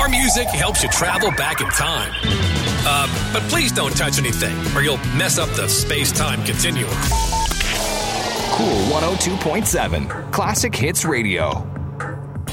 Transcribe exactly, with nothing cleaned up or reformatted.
Our music helps you travel back in time. Uh, but please don't touch anything, or you'll mess up the space-time continuum. Cool one oh two point seven, Classic Hits Radio.